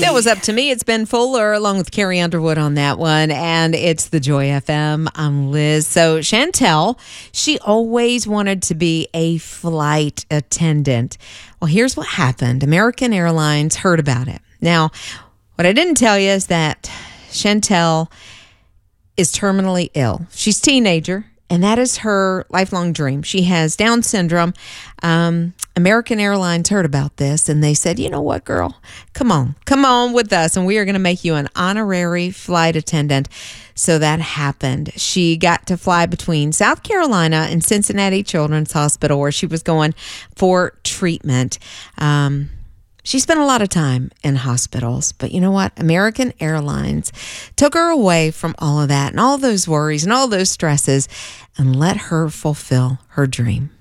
it was up to me. It's Ben Fuller along with Carrie Underwood on that one. And it's the Joy FM. I'm Liz. So Chantel, she always wanted to be a flight attendant. Well, here's what happened. American Airlines heard about it. Now, what I didn't tell you is that Chantel is terminally ill. She's a teenager, and that is her lifelong dream. She has Down syndrome. American Airlines heard about this, and they said, you know what, girl? Come on with us, and we are going to make you an honorary flight attendant. So that happened. She got to fly between South Carolina and Cincinnati Children's Hospital, where she was going for treatment. She spent a lot of time in hospitals, but you know what? American Airlines took her away from all of that and all those worries and all those stresses and let her fulfill her dream.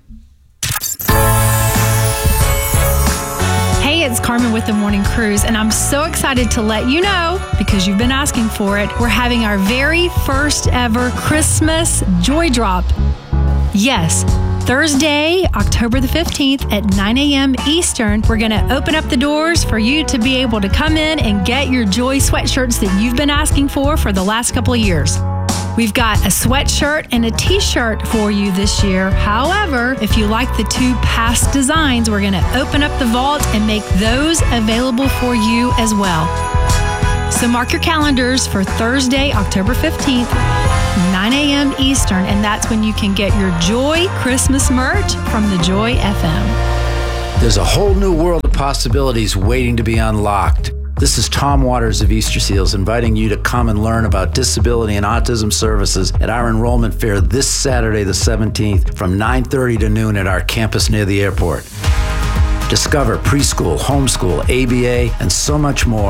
Hey, it's Carmen with the Morning Cruise, and I'm so excited to let you know, because you've been asking for it, we're having our very first ever Christmas Joy Drop. Yes, Thursday, October the 15th at 9 a.m. Eastern, we're going to open up the doors for you to be able to come in and get your Joy sweatshirts that you've been asking for the last couple of years. We've got a sweatshirt and a t-shirt for you this year. However, if you like the two past designs, we're going to open up the vault and make those available for you as well. So mark your calendars for Thursday, October 15th, 9 a.m. Eastern, and that's when you can get your Joy Christmas merch from the Joy FM. There's a whole new world of possibilities waiting to be unlocked. This is Tom Waters of Easter Seals inviting you to come and learn about disability and autism services at our enrollment fair this Saturday the 17th from 9:30 to noon at our campus near the airport. Discover preschool, homeschool, ABA, and so much more